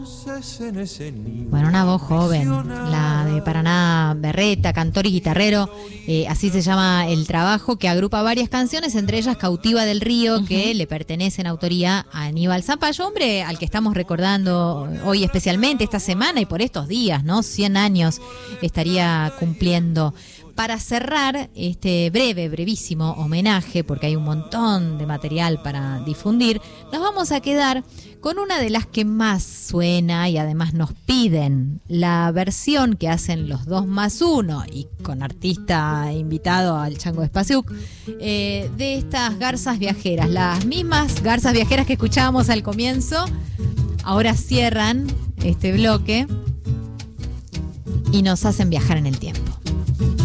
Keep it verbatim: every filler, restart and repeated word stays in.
Bueno, una voz joven, la de Paraná Berreta, cantor y guitarrero, eh, así se llama el trabajo, que agrupa varias canciones, entre ellas Cautiva del Río, uh-huh. que le pertenece en autoría a Aníbal Zapallo, hombre al que estamos recordando hoy especialmente, esta semana y por estos días, ¿no? cien años estaría cumpliendo. Para cerrar este breve, brevísimo homenaje, porque hay un montón de material para difundir, nos vamos a quedar con una de las que más suena y además nos piden, la versión que hacen los dos más uno y con artista invitado al Chango Espasiuk, eh, de estas garzas viajeras, las mismas garzas viajeras que escuchábamos al comienzo, ahora cierran este bloque y nos hacen viajar en el tiempo.